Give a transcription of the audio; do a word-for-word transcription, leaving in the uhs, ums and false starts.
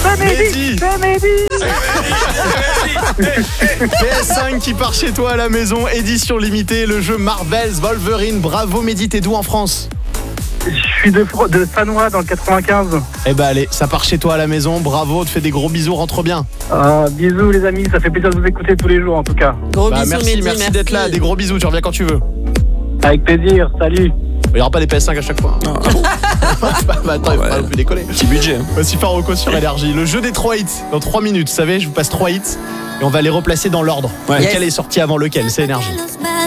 C'est Mehdi. C'est Mehdi. P S cinq qui part chez toi à la maison, édition limitée, le jeu Marvel's Wolverine. Bravo Mehdi, t'es d'où en France? Je suis de, de Sanois dans le quatre-vingt-quinze. Eh ben allez, ça part chez toi à la maison, bravo, te fais des gros bisous, rentre bien. Ah, bisous les amis, ça fait plaisir de vous écouter tous les jours en tout cas. Gros Bah, bisous, merci, Mehdi, merci, merci d'être là, des gros bisous, tu reviens quand tu veux. Avec plaisir, salut. Il n'y aura pas des P S cinq à chaque fois. Non. Bah attends, il faut Ouais. pas non plus décoller. Petit budget. hein. Voici Faroco sur Énergie. Le jeu des trois hits, dans trois minutes, vous savez, je vous passe trois hits et on va les replacer dans l'ordre. Ouais. Lequel est sorti avant lequel, c'est Énergie.